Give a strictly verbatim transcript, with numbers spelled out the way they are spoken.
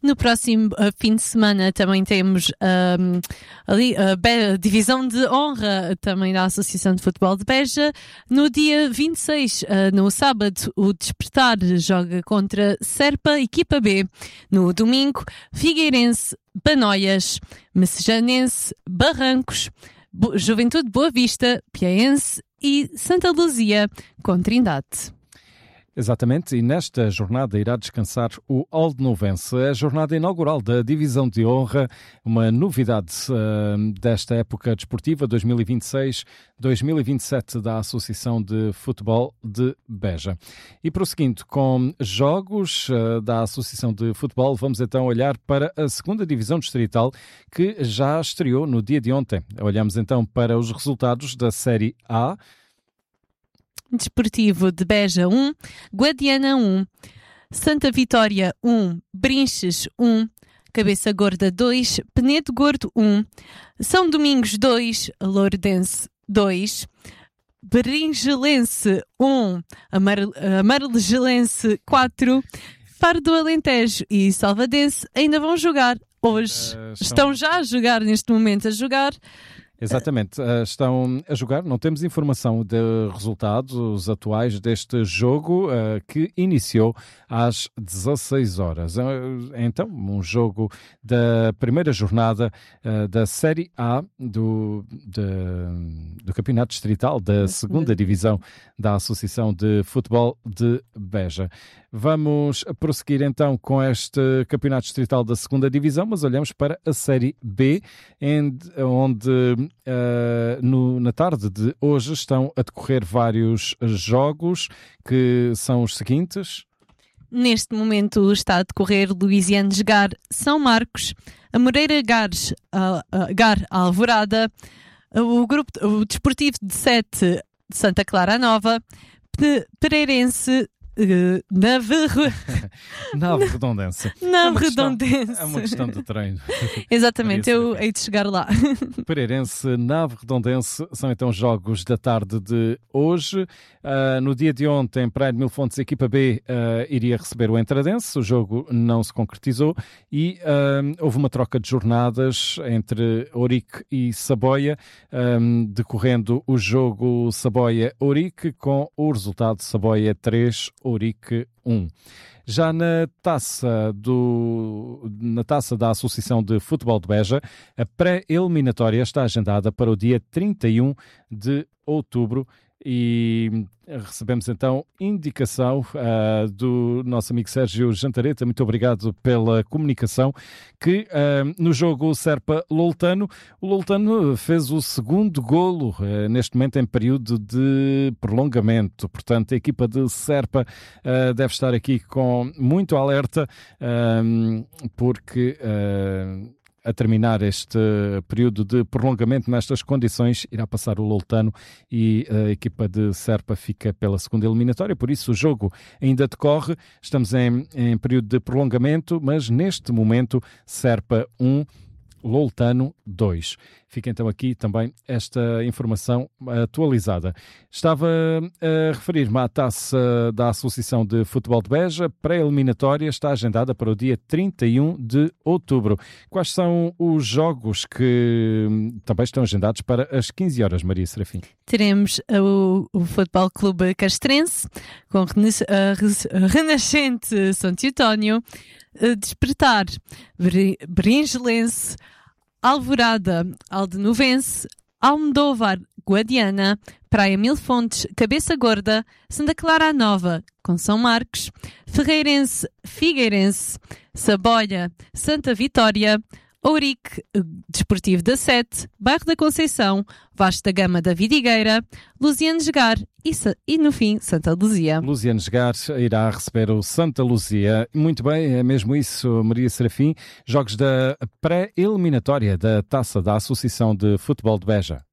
No próximo uh, fim de semana também temos um, ali a Be- Divisão de Honra também da Associação de Futebol de Beja. No dia vinte e seis, uh, no sábado, o Despertar joga contra Serpa, equipa B. No domingo, Figueirense, Banóias, Messejanense, Barrancos, Bo- Juventude Boa Vista, Piaense e Santa Luzia com Trindade. Exatamente, e nesta jornada irá descansar o Aldenovense, a jornada inaugural da Divisão de Honra, uma novidade uh, desta época desportiva dois mil e vinte e seis dois mil e vinte e sete da Associação de Futebol de Beja. E prosseguindo com jogos uh, da Associação de Futebol, vamos então olhar para a segunda Divisão Distrital, que já estreou no dia de ontem. Olhamos então para os resultados da Série A. Desportivo de Beja um, Guadiana um, Santa Vitória um, Brinches um, Cabeça Gorda dois, Penedo Gordo um, São Domingos dois, Lourdense dois, Beringelense um, Amarelense quatro, Faro do Alentejo e Salvadense ainda vão jogar hoje. Uh, Estão já a jogar neste momento, a jogar. Exatamente, estão a jogar, não temos informação de resultados atuais deste jogo uh, que iniciou às dezasseis horas. Então, um jogo da primeira jornada uh, da Série A do, de, do Campeonato Distrital da segunda Divisão da Associação de Futebol de Beja. Vamos prosseguir então com este Campeonato Distrital da segunda Divisão, mas olhamos para a Série B, onde uh, no, na tarde de hoje estão a decorrer vários jogos, que são os seguintes. Neste momento está a decorrer Luisianes Gar São Marcos, a Moreira Gares, a, a Gar Alvorada, o, grupo, o Desportivo de Sete de Santa Clara Nova, Pereirense, Uh, Nave... Nave Redondense. Nave é Redondense. É uma questão de treino. Exatamente, eu hei de chegar lá. Pereirense, Nave Redondense são então jogos da tarde de hoje. Uh, no dia de ontem, Praia de Mil Fontes, a equipa B uh, iria receber o Entradense. O jogo não se concretizou e uh, houve uma troca de jornadas entre Ourique e Saboia, um, decorrendo o jogo Saboia-Ourique com o resultado Saboia três, Ourique um. Já na taça, do, na taça da Associação de Futebol de Beja, a pré-eliminatória está agendada para o dia trinta e um de outubro e recebemos então indicação uh, do nosso amigo Sérgio Jantareta, muito obrigado pela comunicação, que uh, no jogo Serpa-Loltano, o Loltano fez o segundo golo uh, neste momento em período de prolongamento, portanto a equipa de Serpa uh, deve estar aqui com muito alerta, uh, porque... Uh, a terminar este período de prolongamento nestas condições, irá passar o Loltano e a equipa de Serpa fica pela segunda eliminatória, por isso o jogo ainda decorre, estamos em, em período de prolongamento, mas neste momento Serpa um, Loltano dois. Fica então aqui também esta informação atualizada. Estava a referir-me à taça da Associação de Futebol de Beja, pré-eliminatória está agendada para o dia trinta e um de outubro. Quais são os jogos que também estão agendados para as quinze horas, Maria Serafim? Teremos o, o Futebol Clube Castrense, com a Renascente São Teutónio, Despertar, Beringelense, Alvorada, Aldenovense, Almodóvar, Guadiana, Praia Mil Fontes, Cabeça Gorda, Santa Clara Nova, com São Marcos, Ferreirense, Figueirense, Saboia, Santa Vitória, Ourique, Desportivo da Sete, Bairro da Conceição, Vasco da Gama da Vidigueira, Luzianes Gar e, e, no fim, Santa Luzia. Luzianes Gar irá receber o Santa Luzia. Muito bem, é mesmo isso, Maria Serafim. Jogos da pré-eliminatória da Taça da Associação de Futebol de Beja.